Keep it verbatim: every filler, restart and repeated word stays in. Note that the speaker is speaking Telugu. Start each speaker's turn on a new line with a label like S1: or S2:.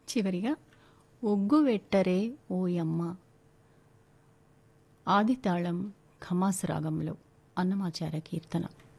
S1: చివరిగా ఒగ్గు వెట్టరే ఓయమ్మ ఆదితాళం ఖమాస్ రాగంలో అన్నమాచార్య కీర్తన.